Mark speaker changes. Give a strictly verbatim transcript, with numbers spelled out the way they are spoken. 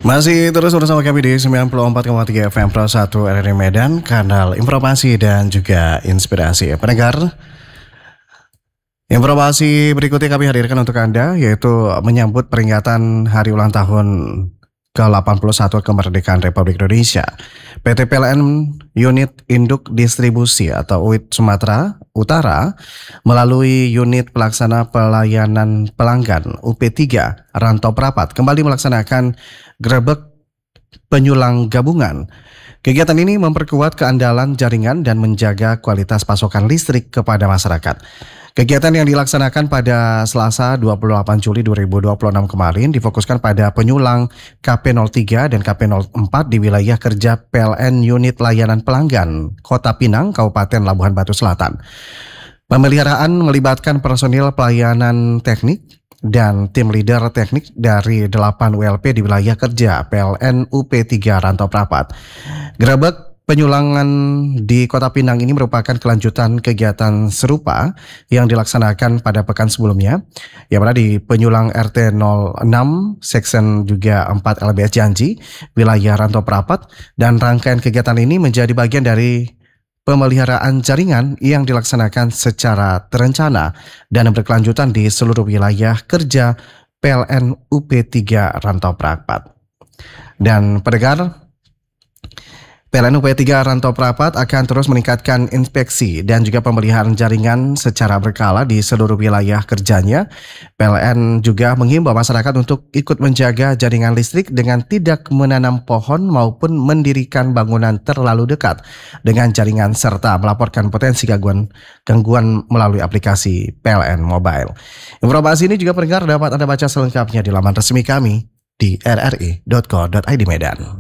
Speaker 1: Masih terus bersama kami di sembilan puluh empat koma tiga F M Pro satu R R I Medan, kanal informasi dan juga inspirasi. Pendengar, informasi berikutnya kami hadirkan untuk Anda, yaitu menyambut peringatan hari ulang tahun ke delapan puluh satu kemerdekaan Republik Indonesia. P T P L N Unit Induk Distribusi atau U I D Sumatera Utara melalui unit pelaksana pelayanan pelanggan U P tiga Rantau Prapat kembali melaksanakan grebek penyulang gabungan. Kegiatan ini memperkuat keandalan jaringan dan menjaga kualitas pasokan listrik kepada masyarakat. Kegiatan yang dilaksanakan pada Selasa dua puluh delapan Juli dua ribu dua puluh enam kemarin difokuskan pada penyulang K P nol tiga dan K P nol empat di wilayah kerja P L N Unit Layanan Pelanggan Kota Pinang, Kabupaten Labuhan Batu Selatan. Pemeliharaan melibatkan personil pelayanan teknik dan tim leader teknik dari delapan W L P di wilayah kerja P L N U P tiga Rantau Prapat. Grebek penyulangan di Kota Pinang ini merupakan kelanjutan kegiatan serupa yang dilaksanakan pada pekan sebelumnya, yang mana di penyulang R T nol enam, Section juga empat L B S Janji, wilayah Rantau Prapat, dan rangkaian kegiatan ini menjadi bagian dari pemeliharaan jaringan yang dilaksanakan secara terencana dan berkelanjutan di seluruh wilayah kerja P L N U P tiga Rantau Prapat. Dan pendengar, P L N U P tiga Rantau Prapat akan terus meningkatkan inspeksi dan juga pemeliharaan jaringan secara berkala di seluruh wilayah kerjanya. P L N juga menghimbau masyarakat untuk ikut menjaga jaringan listrik dengan tidak menanam pohon maupun mendirikan bangunan terlalu dekat dengan jaringan serta melaporkan potensi gangguan, gangguan melalui aplikasi P L N Mobile. Informasi ini juga pendengar dapat Anda baca selengkapnya di laman resmi kami di r r i dot co dot i d Medan.